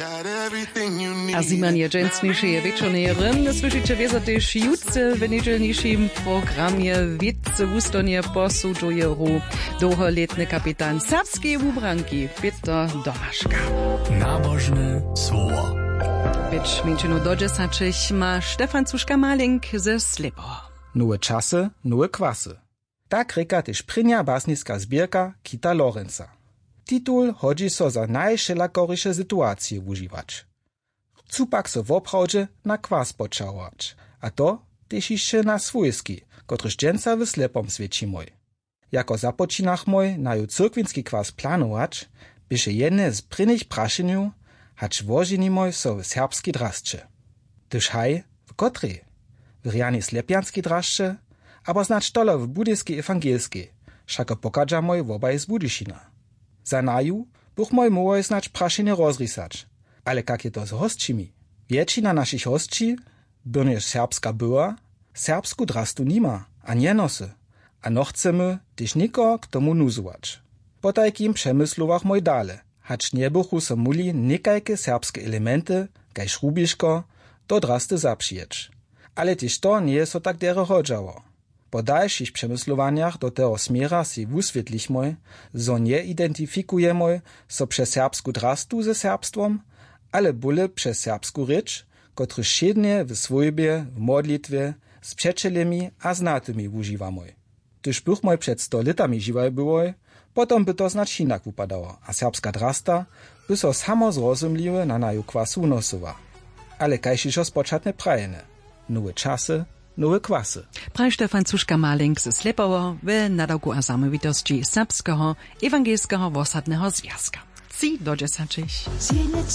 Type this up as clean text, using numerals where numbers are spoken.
A zimanie dżęsniejsze wieczornierem słyszycie wiedzę też jutce w niedzielniejszym programie Witce Wustonie posłuchują długoletny kapitan serbskiej ubranki Peter Domaszka. Nabożne słowo. Być minčinu do 10 ma Stefan Cuszka-Malink ze Slipo. Nowe czasy, nowe kwasy. Tak reka też prynja basnicka zbierka Kita Lorenza. Titul hodzi so za najšelakoryše sytuacje używać. Chcú pak so w oprawdzie na kwas počałować, a to też jeszcze na swójski, kotryż dżęca w Slepom świeci mój. Jako započinach mój na ju cyrkwinski kwas planować, byše jedne z prynnych praszeniu, hacz woženi mój so w serbski draszcze. Tyż haj, w kotrej? W riani slepianski draszcze, aber znacz tolo w budyjskiej ewangelskiej, szako pokadża mój w obaj z Budyšina. Za naju buch mój mój znacz praszenie rozrysać, ale jak je to z hostčimi? Většina našich hostči, byrnjež serbska była, serbsku drastu nima, a nie nosy, a no chcemy tyž niko k tomu nuzować. Po tajkim przemysłowach mój dale, hacz nie buchu so muli nikajke serbskie elementy, kaj šrubiško, do drasty zapřijeć. Ale tyž to nie so tak dere hodžało. Po dalszych przemysłowaniach do tego smiera si wusvětlichmoj, zo nie identyfikujemoj so przez serbsku drastu ze serbstwom, ale bóle przez serbsku rycz, kotry šednie w swojbie, w modlitwie, z przeczelemi a znatymi używamoj. Tyż bych moj przed 100 latami živaj byłoj, potom by to znać inak upadało, a serbska drasta by so samo zrozumliwe na naju kwasu nosowa. Ale kajšišo spočatne prajene. Nowe czasy, nowe kwasy. Praj Stefan Cuszka-Malink ze Slipowo w nadawku a samowitości serbskiego ewangelskiego wosadnego związka. 3 do 10.